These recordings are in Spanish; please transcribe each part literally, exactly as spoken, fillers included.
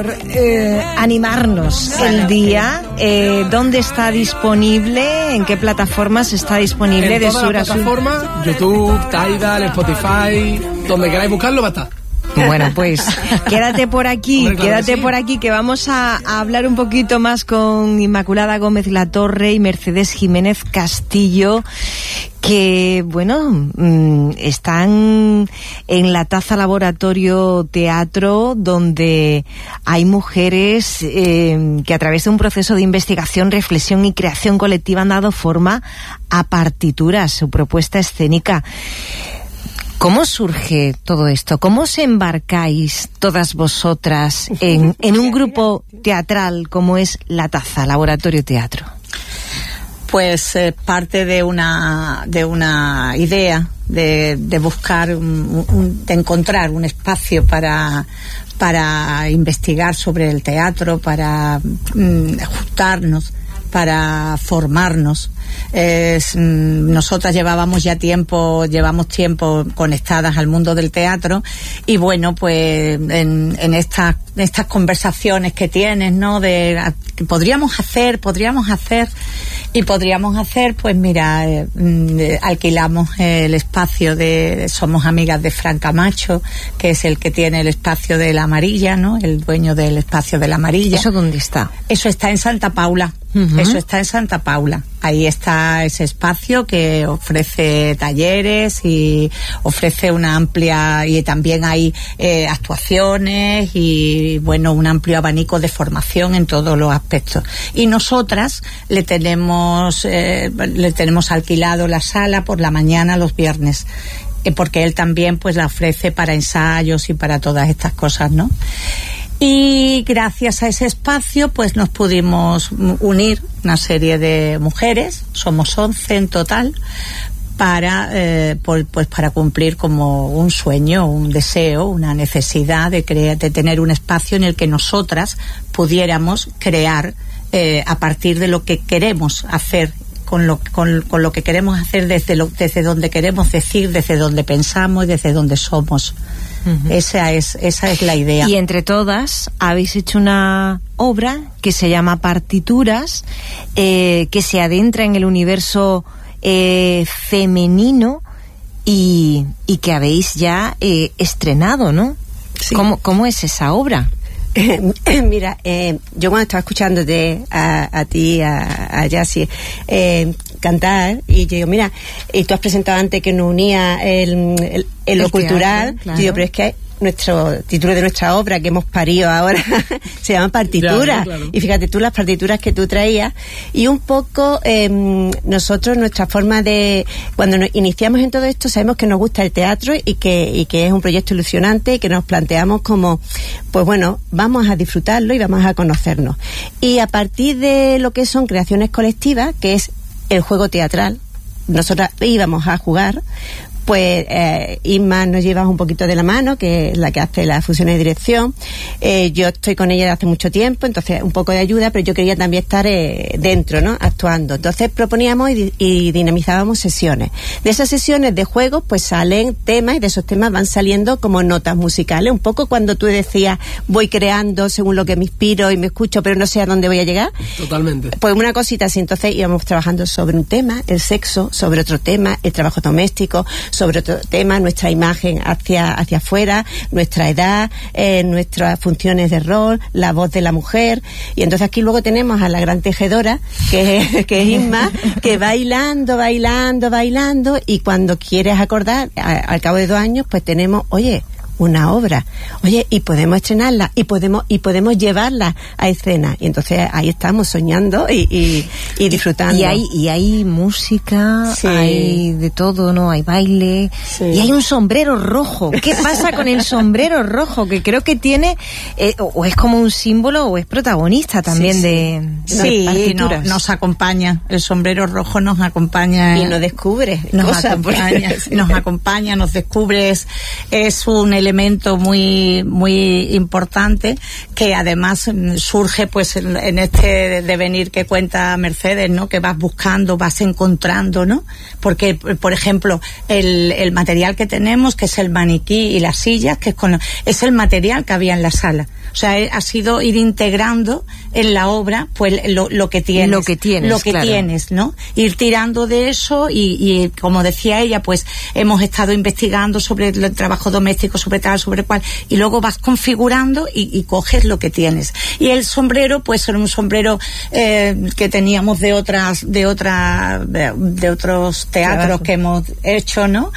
por eh, animarnos el día. Eh, ¿Dónde está disponible? ¿En qué plataformas está disponible? En de todas las plataformas, YouTube, Tidal, Spotify, donde queráis buscarlo va a estar. Bueno, pues quédate por aquí, Hombre, claro quédate que sí. por aquí, que vamos a, a hablar un poquito más con Inmaculada Gómez Latorre y Mercedes Jiménez Castillo, que, bueno, mmm, están en la Taza Laboratorio Teatro, donde hay mujeres eh, que a través de un proceso de investigación, reflexión y creación colectiva han dado forma a partituras, su propuesta escénica. ¿Cómo surge todo esto? ¿Cómo os embarcáis todas vosotras en, en un grupo teatral como es La Taza, Laboratorio Teatro? Pues eh, parte de una de una idea de, de buscar, un, un, de encontrar un espacio para para investigar sobre el teatro, para mm, juntarnos, para formarnos. Es, nosotras llevábamos ya tiempo, llevamos tiempo conectadas al mundo del teatro y bueno, pues en, en estas estas conversaciones que tienes, ¿no? De que podríamos hacer, podríamos hacer y podríamos hacer, pues mira, eh, eh, alquilamos el espacio de, somos amigas de Fran Camacho, que es el que tiene el espacio de La Amarilla, ¿no? El dueño del espacio de La Amarilla. ¿Eso dónde está? Eso está en Santa Paula. Uh-huh. Eso está en Santa Paula. Ahí está ese espacio que ofrece talleres y ofrece una amplia, y también hay eh, actuaciones y bueno, un amplio abanico de formación en todos los aspectos. Y nosotras le tenemos eh, le tenemos alquilado la sala por la mañana los viernes, eh, porque él también pues la ofrece para ensayos y para todas estas cosas, ¿no? Y gracias a ese espacio pues nos pudimos unir una serie de mujeres, somos once en total, para eh, por, pues para cumplir como un sueño, un deseo, una necesidad de crear, de tener un espacio en el que nosotras pudiéramos crear eh, a partir de lo que queremos hacer. Con lo, con, con lo que queremos hacer desde, lo, desde donde queremos decir, desde donde pensamos y desde donde somos. Uh-huh. Esa es, esa es la idea. Y entre todas habéis hecho una obra que se llama Partituras, eh, que se adentra en el universo eh, femenino y, y que habéis ya eh, estrenado, ¿no? Sí. ¿Cómo, cómo es esa obra? Mira, eh, yo cuando estaba escuchándote a, a ti, a, a Yassi, eh, cantar, y yo digo, mira, y tú has presentado antes que nos unía el, el, el lo el cultural, teatro, claro. Yo digo, pero es que nuestro título de nuestra obra que hemos parido ahora se llama Partituras, claro, claro. Y fíjate tú las partituras que tú traías y un poco eh, nosotros nuestra forma de cuando nos iniciamos en todo esto sabemos que nos gusta el teatro y que y que es un proyecto ilusionante y que nos planteamos como pues bueno, vamos a disfrutarlo y vamos a conocernos y a partir de lo que son creaciones colectivas, que es el juego teatral, nosotras íbamos a jugar. Pues eh, Isma nos lleva un poquito de la mano, que es la que hace las funciones de dirección. Eh, yo estoy con ella desde hace mucho tiempo, entonces un poco de ayuda, pero yo quería también estar eh, dentro, ¿no? Actuando. Entonces proponíamos y, y dinamizábamos sesiones. De esas sesiones de juegos, pues salen temas y de esos temas van saliendo como notas musicales. Un poco cuando tú decías, voy creando según lo que me inspiro y me escucho, pero no sé a dónde voy a llegar. Totalmente. Pues una cosita así. Entonces íbamos trabajando sobre un tema, el sexo, sobre otro tema, el trabajo doméstico, sobre otro tema, nuestra imagen hacia hacia afuera, nuestra edad, eh, nuestras funciones de rol, la voz de la mujer. Y entonces aquí luego tenemos a la gran tejedora, que es, que es Isma, que bailando, bailando, bailando, y cuando quieres acordar, a, al cabo de dos años, pues tenemos, oye, una obra, oye, y podemos estrenarla y podemos y podemos llevarla a escena, y entonces ahí estamos soñando y, y, y disfrutando. Y hay y hay música, sí. Hay de todo, ¿no? Hay baile, sí. Y hay un sombrero rojo. ¿Qué pasa con el sombrero rojo? Que creo que tiene eh, o es como un símbolo o es protagonista también, sí, sí. de, de sí, partituras. No, nos acompaña, el sombrero rojo nos acompaña y nos descubre, nos cosas acompaña, porque... nos acompaña, nos descubre, es, es un elemento elemento muy muy importante que además surge pues en, en este devenir que cuenta Mercedes, ¿no? Que vas buscando, vas encontrando, ¿no? Porque, por ejemplo, el, el material que tenemos, que es el maniquí y las sillas, que es, con, es el material que había en la sala. O sea, ha sido ir integrando en la obra pues lo, lo que tienes. Lo que tienes, Lo que claro. tienes, ¿no? Ir tirando de eso y, y, como decía ella, pues hemos estado investigando sobre el trabajo doméstico, sobre tal, sobre cual, y luego vas configurando y, y coges lo que tienes. Y el sombrero, pues era un sombrero eh, que teníamos de otras, de otras, de, de otros teatros Trabajo. que hemos hecho, ¿no?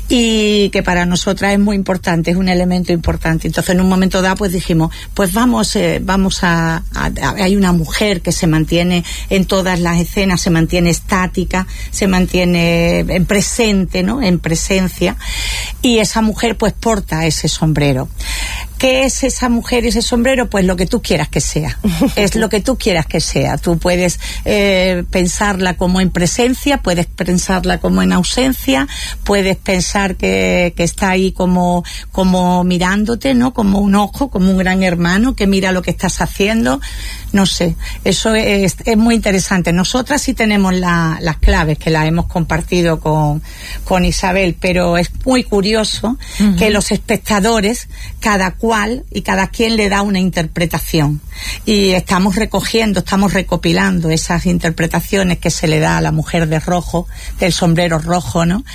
Y que para nosotras es muy importante, es un elemento importante. Entonces, en un momento dado, pues dijimos, pues vamos, eh, vamos a, a, a, hay una mujer que se mantiene en todas las escenas, se mantiene estática, se mantiene en presente, ¿no? En presencia, y esa mujer pues porta ese sombrero. ¿Qué es esa mujer y ese sombrero? Pues lo que tú quieras que sea. Es lo que tú quieras que sea. Tú puedes eh, pensarla como en presencia, puedes pensarla como en ausencia, puedes pensar que, que está ahí como, como mirándote, ¿no? Como un ojo, como un gran hermano que mira lo que estás haciendo. No sé, eso es, es muy interesante. Nosotras sí tenemos la, las claves, que las hemos compartido con, con Isabel, pero es muy curioso uh-huh. que los espectadores, cada cual y cada quien le da una interpretación, y estamos recogiendo, estamos recopilando esas interpretaciones que se le da a la mujer de rojo, del sombrero rojo, ¿no?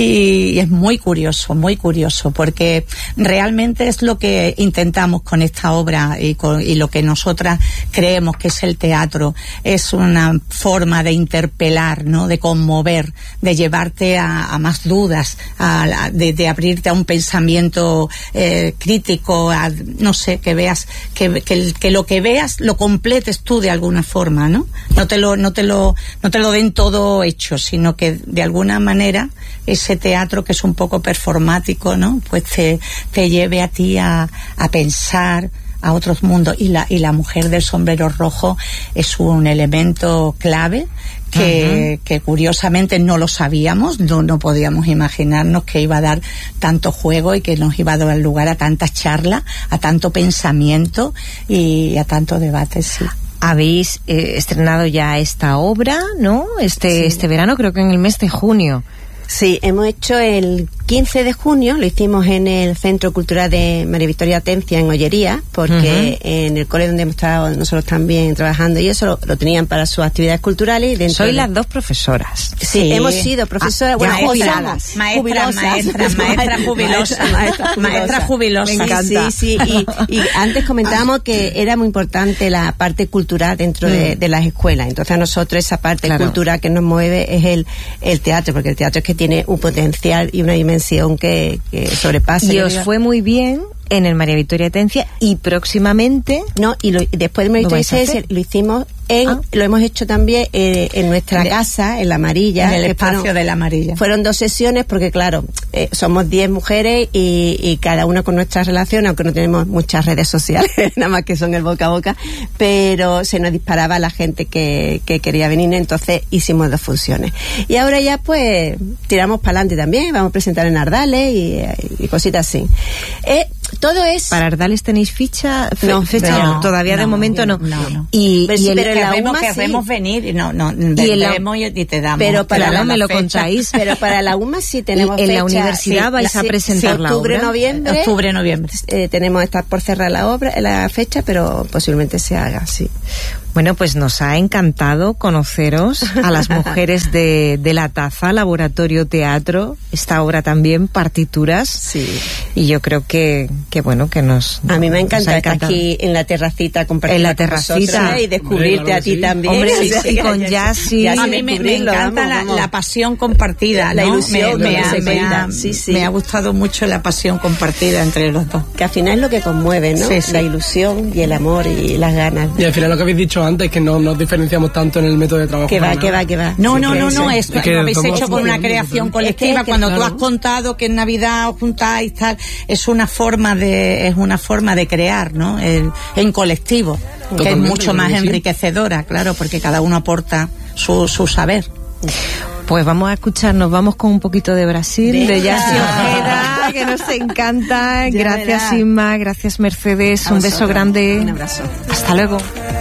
Y, y es muy curioso, muy curioso, porque realmente es lo que intentamos con esta obra y, con, y lo que nosotras creemos que es el teatro, es una forma de interpelar, ¿no? De conmover, de llevarte a, a más dudas, a, a, de, de abrirte a un pensamiento eh, crítico, a, no sé, que veas, que, que, que lo que veas lo completes tú de alguna forma, ¿no? No te lo, no te lo, no te lo den todo hecho, sino que de alguna manera ese teatro que es un poco performático, ¿no? Pues te, te lleve a ti a, a pensar a otros mundos, y la, y la mujer del sombrero rojo es un elemento clave que, uh-huh. que curiosamente no lo sabíamos, no, no podíamos imaginarnos que iba a dar tanto juego y que nos iba a dar lugar a tantas charlas, a tanto pensamiento y a tanto debate, sí. Habéis eh, estrenado ya esta obra, ¿no? Este, sí. este verano, creo que en el mes de junio. Sí, hemos hecho el quince de junio, lo hicimos en el Centro Cultural de María Victoria Atencia en Ollería, porque uh-huh. en el cole donde hemos estado nosotros también trabajando y eso lo, lo tenían para sus actividades culturales. Soy de... las dos profesoras. Sí, sí. hemos sido profesoras, ah, bueno, jubiladas, maestras, maestras, maestras jubilosas, maestras maestra jubilosas. Me encanta. Sí, sí, y, y antes comentábamos que era muy importante la parte cultural dentro mm. de, de las escuelas. Entonces a nosotros esa parte claro. cultural que nos mueve es el, el teatro, porque el teatro es que tiene un potencial y una dimensión que, que sobrepasa. Y os fue muy bien en el María Victoria Atencia, y próximamente no y, lo, y después del María Victoria Atencia lo hicimos en, ah. lo hemos hecho también eh, en nuestra de, casa, en La Amarilla, en el espacio fueron, de La Amarilla. Fueron dos sesiones porque claro, eh, somos diez mujeres y, y cada una con nuestra relación, aunque no tenemos muchas redes sociales, nada más que son el boca a boca, pero se nos disparaba la gente que, que quería venir, entonces hicimos dos funciones. Y ahora ya pues tiramos para adelante también, vamos a presentar en Ardales y, y cositas así. Eh, todo es... ¿Para Ardales tenéis ficha? Fe, no, fecha no, no, todavía no, de momento no. no, no. Y, pero, y el, pero la queremos, UMA, queremos sí. venir y no, no, y, la, y te damos. Pero para claro, la, me lo fecha, contáis. Pero para la UMA sí tenemos y en fecha, la universidad sí, vais la, a presentar sí, la octubre, obra. Noviembre, octubre, noviembre. Eh, tenemos estar por cerrar la obra, la fecha, pero posiblemente se haga, sí. Bueno, pues nos ha encantado conoceros a las mujeres de, de La Taza, Laboratorio Teatro, esta obra también, partituras. Sí. Y yo creo que, que bueno, que nos... A mí me encanta estar aquí en la terracita compartir en la terracita y descubrirte Hombre, a ti sí. también. Hombre, sí, sí, y con Yassi. A mí me, me encanta vamos, vamos. La, la pasión compartida, la ¿no? ilusión. Me, me, ha, me, ha, sí, sí. me ha gustado mucho la pasión compartida entre los dos. Que al final es lo que conmueve, ¿no? Sí, sí. La ilusión y el amor y las ganas. Y al final lo que habéis dicho antes, que no nos diferenciamos tanto en el método de trabajo. Que va, que va, que va. No, no, no, no, es que lo habéis hecho con una bien, creación bien. colectiva. Es que, Cuando claro. tú has contado que en Navidad os juntáis tal, es una forma de, es una forma de crear, ¿no? El, en colectivo, Totalmente, que es mucho más enriquecedora, claro, porque cada uno aporta su, su saber. Pues vamos a escucharnos, vamos con un poquito de Brasil, Venga. de Yassi Ojeda. verdad que nos encanta. Ya Gracias, verás. Inma. Gracias, Mercedes. A Un beso vosotros. grande. Un abrazo. Hasta luego.